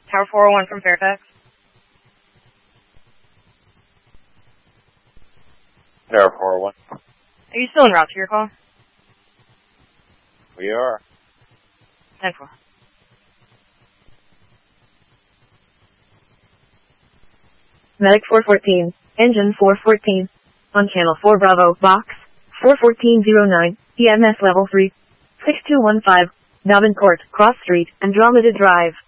Tower 401 from Fairfax. Tower 401. Are you still en route to your call? We are. 10-4. Medic 414, engine 414. On channel 4 Bravo, box 41409, EMS level 3, 6215, Davenport, Cross Street, Andromeda Drive.